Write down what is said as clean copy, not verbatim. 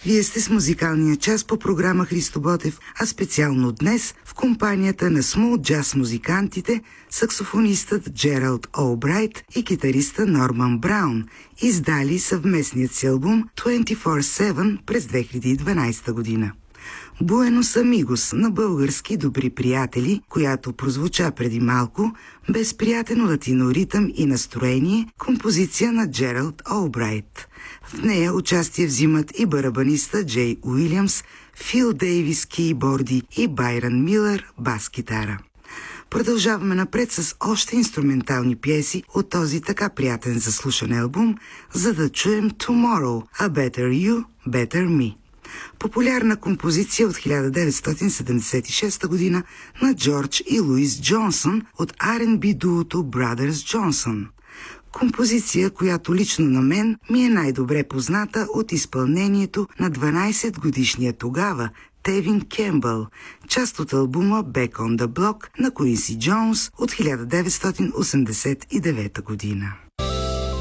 Вие сте с музикалния час по програма Христо Ботев, а специално днес в компанията на смул джаз музикантите, саксофонистът Джералд Олбрайт и китариста Норман Браун, издали съвместният си албум 24/7 през 2012 година. Буенос Амигос на български добри приятели, която прозвуча преди малко, без приятен латино ритъм и настроение, композиция на Джералд Олбрайт. В нея участие взимат и барабаниста Джей Уилямс, Фил Дейвис кейборди и Байрън Милър бас-китара. Продължаваме напред с още инструментални пиеси от този така приятен за слушане албум, за да чуем Tomorrow, A Better You, Better Me. Популярна композиция от 1976 година на Джордж и Луис Джонсън от R&B дуото Brothers Johnson. Композиция, която лично на мен ми е най-добре позната от изпълнението на 12-годишния тогава Тевин Кембъл, част от албума Back on the Block на Куинси Джонс от 1989 година.